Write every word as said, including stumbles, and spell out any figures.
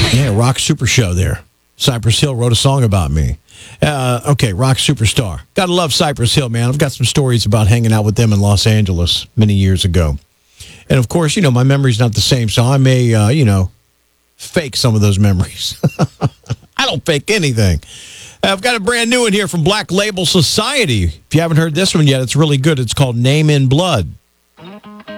Yeah, Rock Super Show there. Cypress Hill wrote a song about me. Uh, okay, rock superstar. Gotta love Cypress Hill, man. I've got some stories about hanging out with them in Los Angeles many years ago. And, of course, you know, my memory's not the same, so I may, uh, you know, fake some of those memories. I don't fake anything. I've got a brand new one here from Black Label Society. If you haven't heard this one yet, it's really good. It's called Name in Blood.